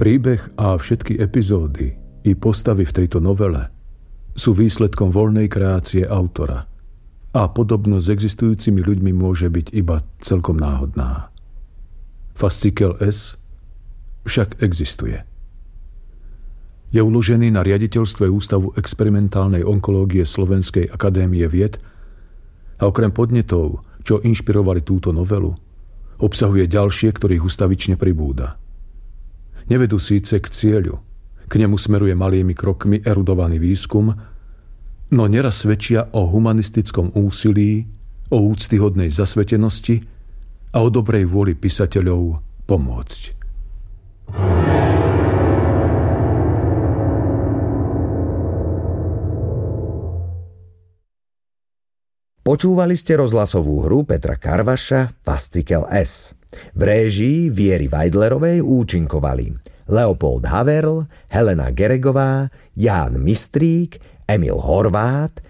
Príbeh a všetky epizódy i postavy v tejto novele sú výsledkom voľnej kreácie autora a podobnosť s existujúcimi ľuďmi môže byť iba celkom náhodná. Fascikel S však existuje. Je uložený na riaditeľstve Ústavu experimentálnej onkológie Slovenskej akadémie vied a okrem podnetov, čo inšpirovali túto novelu, obsahuje ďalšie, ktorých ustavične pribúda. Nevedú síce k cieľu, k nemu smeruje malými krokmi erudovaný výskum, no neraz svedčia o humanistickom úsilí, o úctyhodnej zasvetenosti a o dobrej vôli písateľov pomôcť. Počúvali ste rozhlasovú hru Petra Karvaša Fascikel S. V réžii Viery Weidlerovej účinkovali Leopold Haverl, Helena Geregová, Ján Mistrík, Emil Horvát,